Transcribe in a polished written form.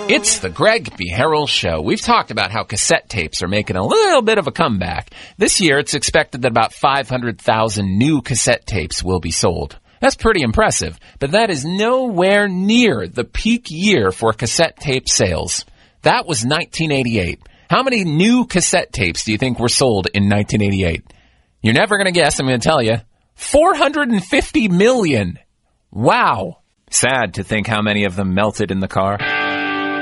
It's the Greg B. Harrell Show. We've talked about how cassette tapes are making a little bit of a comeback. This year, it's expected that about 500,000 new cassette tapes will be sold. That's pretty impressive, but that is nowhere near the peak year for cassette tape sales. That was 1988. How many new cassette tapes do you think were sold in 1988? You're never going to guess, I'm going to tell you. 450 million. Wow. Sad to think how many of them melted in the car.